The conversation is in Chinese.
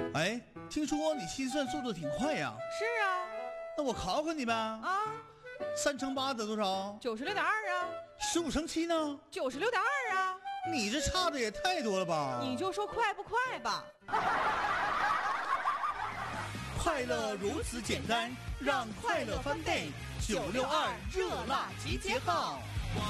哎，听说你心算速度挺快呀？ 是啊。 那我考考你呗。 啊 3乘8得多少 ，96.2啊。 ？15乘7呢 96.2啊。 你这差的也太多了吧？ 你就说快不快吧。 快乐如此简单，让快乐翻倍。962热辣集结号。